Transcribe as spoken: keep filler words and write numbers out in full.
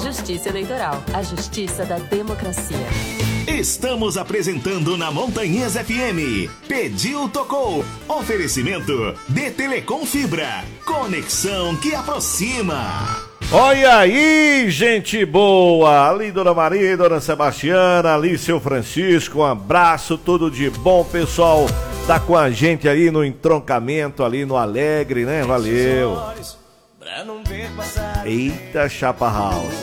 Justiça Eleitoral, a justiça da democracia. Estamos apresentando na Montanhês F M. Pediu, tocou. Oferecimento de Telecom Fibra. Conexão que aproxima. Olha aí, gente boa! Ali, Dona Maria, Dona Sebastiana, ali, seu Francisco, um abraço, tudo de bom, pessoal. Tá com a gente aí no entroncamento, ali no Alegre, né? Valeu! Eita, Chapa House!